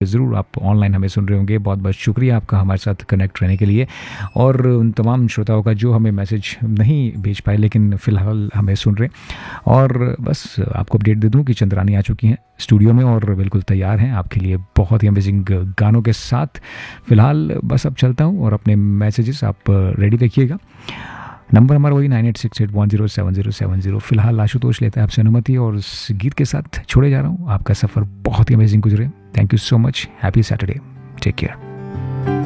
ज़रूर आप ऑनलाइन हमें सुन रहे होंगे। बहुत बहुत शुक्रिया आपका हमारे साथ कनेक्ट रहने के लिए। और उन तमाम श्रोताओं का जो हमें मैसेज नहीं भेज पाए लेकिन फ़िलहाल हमें सुन रहे हैं। और बस आपको अपडेट दे दूं कि चंद्रानी आ चुकी हैं स्टूडियो में और बिल्कुल तैयार हैं आपके लिए बहुत ही अमेजिंग गानों के साथ। फ़िलहाल बस अब चलता हूं और अपने मैसेजेस आप रेडी रखिएगा। नंबर हमारा वही 9868107070। फ़िलहाल आशुतोष लेता है आपसे अनुमति और इस गीत के साथ छोड़े जा रहा हूँ। आपका सफ़र बहुत ही अमेजिंग गुजरे। Thank you so much. Happy Saturday. Take care.